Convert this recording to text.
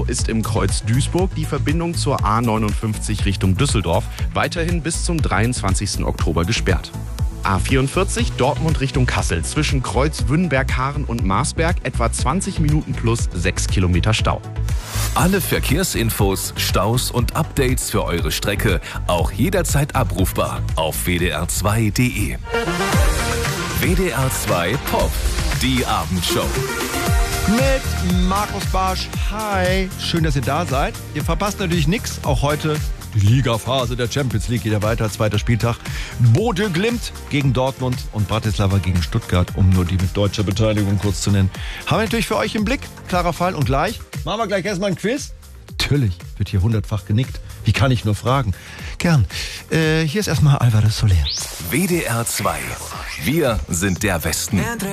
Stau ist im Kreuz Duisburg die Verbindung zur A59 Richtung Düsseldorf weiterhin bis zum 23. Oktober gesperrt. A44 Dortmund Richtung Kassel zwischen Kreuz Wünnberg-Haaren und Marsberg etwa 20 Minuten plus 6 Kilometer Stau. Alle Verkehrsinfos, Staus und Updates für eure Strecke auch jederzeit abrufbar auf wdr2.de. WDR 2 Pop, die Abendshow. Mit Markus Barsch. Hi, schön, dass ihr da seid. Ihr verpasst natürlich nichts, auch heute die Ligaphase der Champions League geht ja weiter, zweiter Spieltag. Bodø Glimt gegen Dortmund und Bratislava gegen Stuttgart, um nur die mit deutscher Beteiligung kurz zu nennen. Haben wir natürlich für euch im Blick, klarer Fall. Und gleich, machen wir gleich erstmal ein Quiz? Natürlich, wird hier 100-fach genickt. Wie kann ich nur fragen? Gern. Hier ist erstmal Álvaro Soler. WDR 2. Wir sind der Westen.